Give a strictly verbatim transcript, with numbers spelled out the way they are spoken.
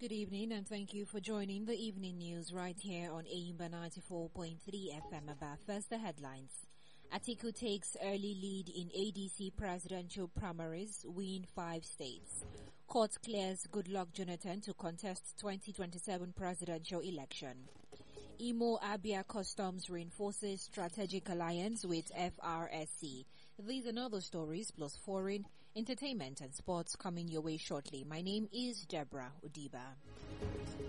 good evening, and thank you for joining the evening news right here on Aimba ninety-four point three F M. About first, the headlines. Atiku takes early lead in A D C presidential primaries, win five states. Court clears Goodluck Jonathan to contest twenty twenty-seven presidential election. Imo Abia Customs reinforces strategic alliance with F R S C. These and other stories plus foreign, entertainment and sports coming your way shortly. My name is Deborah Udiba.